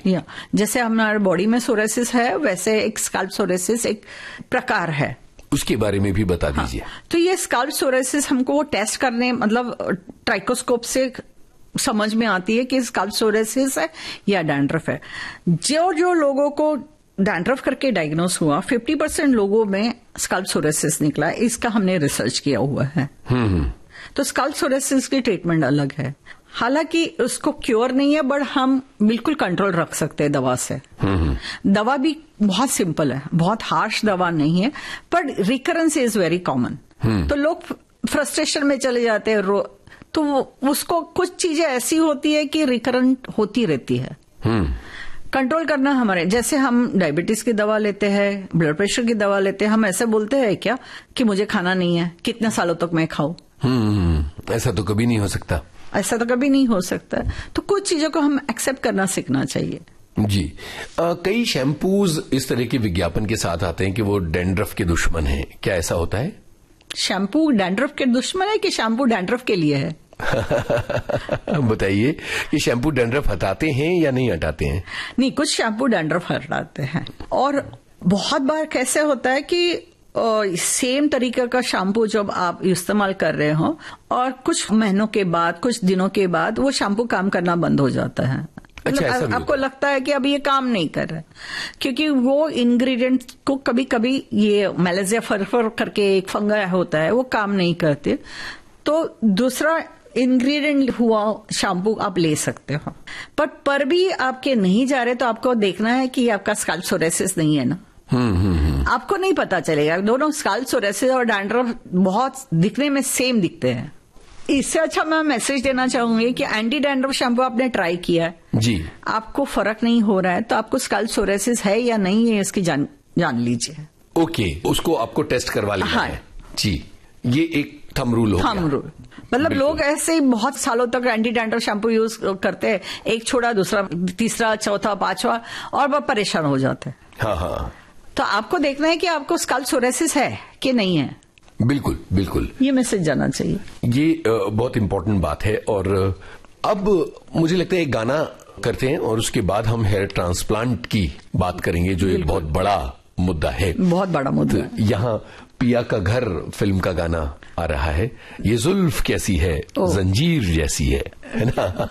या जैसे हमारे बॉडी में सोरेसिस है, वैसे एक स्कैल्प सोरेसिस एक प्रकार है, उसके बारे में भी बता दीजिए। हाँ, तो ये स्कैल्प सोरेसिस हमको वो टेस्ट करने, मतलब ट्राइकोस्कोप से समझ में आती है कि स्कैल्प सोरेसिस है या डैंड्रफ है। जो लोगों को डैंड्रफ करके डायग्नोस हुआ, 50% लोगों में स्कैल्प सोरेसिस निकला। इसका हमने रिसर्च किया हुआ है। तो स्कैल्प सोरेसिस की ट्रीटमेंट अलग है, हालांकि उसको क्योर नहीं है, बट हम बिल्कुल कंट्रोल रख सकते हैं दवा से। दवा भी बहुत सिंपल है, बहुत हार्श दवा नहीं है, पर रिकरेंस इज वेरी कॉमन। तो लोग फ्रस्ट्रेशन में चले जाते हैं, तो उसको कुछ चीजें ऐसी होती है कि रिकरेंट होती रहती है। कंट्रोल करना हमारे, जैसे हम डायबिटीज की दवा लेते हैं, ब्लड प्रेशर की दवा लेते हैं, हम ऐसे बोलते हैं क्या कि मुझे खाना नहीं है, कितने सालों तक मैं खाऊं? ऐसा तो कभी नहीं हो सकता। ऐसा तो कभी नहीं हो सकता। तो कुछ चीजों को हम एक्सेप्ट करना सीखना चाहिए। जी। कई शैम्पूज इस तरह के विज्ञापन के साथ आते हैं कि वो डैंड्रफ के दुश्मन हैं, क्या ऐसा होता है? शैम्पू डैंड्रफ के दुश्मन है कि शैम्पू डैंड्रफ के लिए है? बताइए कि शैम्पू डैंड्रफ हटाते हैं या नहीं हटाते हैं? नहीं, कुछ शैम्पू डैंड्रफ हटाते हैं, और बहुत बार कैसे होता है कि सेम तरीके का शैम्पू जब आप इस्तेमाल कर रहे हो और कुछ महीनों के बाद, कुछ दिनों के बाद वो शैम्पू काम करना बंद हो जाता है। अच्छा, मतलब आपको लगता है कि अब ये काम नहीं कर रहा है, क्योंकि वो इंग्रेडिएंट को कभी कभी ये मेलेजिया फरफर करके एक फंगा होता है, वो काम नहीं करते, तो दूसरा इंग्रेडिएंट हुआ शैम्पू आप ले सकते हो। पर भी आपके नहीं जा रहे, तो आपको देखना है कि आपका स्कैल्प सोरेसिस नहीं है ना। आपको नहीं पता चलेगा। दोनों स्कैल्प सोरेसिस और डैंड्रफ बहुत दिखने में सेम दिखते हैं। इससे अच्छा मैं मैसेज देना चाहूंगी कि एंटी डैंड्रफ शैम्पू आपने ट्राई किया है जी, आपको फर्क नहीं हो रहा है, तो आपको स्कैल्प सोरेसिस है या नहीं है इसकी जान लीजिए। ओके, उसको आपको टेस्ट करवा लेना है। जी, ये एक थंब रूल हो गया। थंब रूल मतलब लोग ऐसे ही बहुत सालों तक एंटी डैंड्रफ शैम्पू यूज करते हैं, एक छोड़ा दूसरा, तीसरा, चौथा, पांचवा, और बहुत परेशान हो जाते हैं। हाँ हाँ, तो आपको देखना है कि आपको स्कैल्प सोरेसिस है कि नहीं है। बिल्कुल बिल्कुल, ये मैसेज जाना चाहिए। ये बहुत इंपॉर्टेंट बात है। और अब मुझे लगता है एक गाना करते हैं और उसके बाद हम हेयर ट्रांसप्लांट की बात करेंगे, जो एक बहुत बड़ा मुद्दा है। बहुत बड़ा मुद्दा। तो यहाँ पिया का घर फिल्म का गाना आ रहा है, ये जुल्फ कैसी है, जंजीर जैसी है ना?